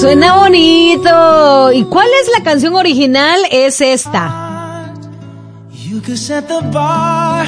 Suena bonito. ¿Y cuál es la canción original? Es esta. You could set the bar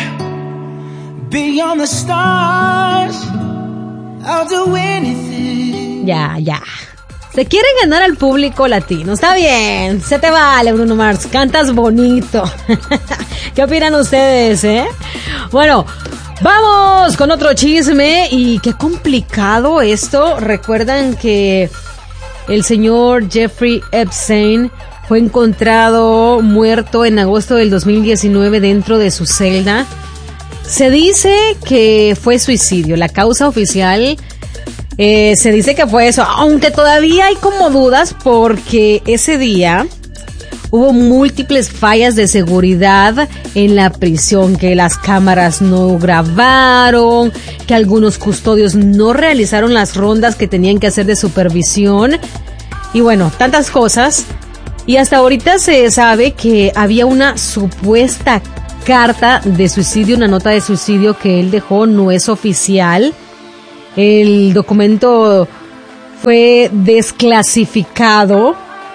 beyond the stars. I'll do anything. Ya. Se quiere ganar al público latino. Está bien, se te vale, Bruno Mars. Cantas bonito. ¿Qué opinan ustedes, Bueno, vamos con otro chisme. Y qué complicado esto. Recuerdan que el señor Jeffrey Epstein fue encontrado muerto en agosto del 2019 dentro de su celda. Se dice que fue suicidio. La causa oficial se dice que fue eso, aunque todavía hay como dudas porque ese día hubo múltiples fallas de seguridad en la prisión, que las cámaras no grabaron, que algunos custodios no realizaron las rondas que tenían que hacer de supervisión y bueno, tantas cosas. Y hasta ahorita se sabe que había una supuesta carta de suicidio, una nota de suicidio que él dejó, no es oficial. El documento fue desclasificado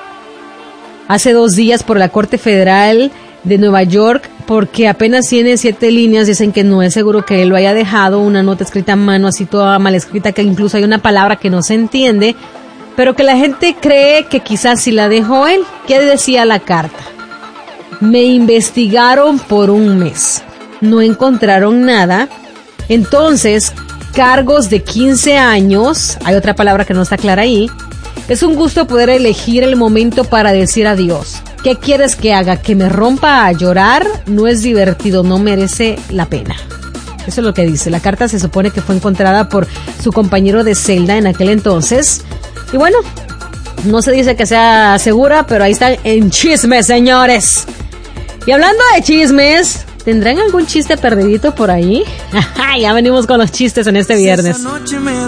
hace 2 días por la Corte Federal de Nueva York porque apenas tiene 7 líneas. Dicen que no es seguro que él lo haya dejado, una nota escrita a mano así toda mal escrita, que incluso hay una palabra que no se entiende, pero que la gente cree que quizás sí la dejó él. ¿Qué decía la carta? Me investigaron por 1 mes, no encontraron nada, entonces cargos de 15 años, hay otra palabra que no está clara ahí. Es un gusto poder elegir el momento para decir adiós. ¿Qué quieres que haga? ¿Que me rompa a llorar? No es divertido, no merece la pena. Eso es lo que dice. La carta se supone que fue encontrada por su compañero de celda en aquel entonces. Y bueno, no se dice que sea segura, pero ahí está en chismes, señores. Y hablando de chismes, ¿tendrán algún chiste perdidito por ahí? Ya venimos con los chistes en este viernes.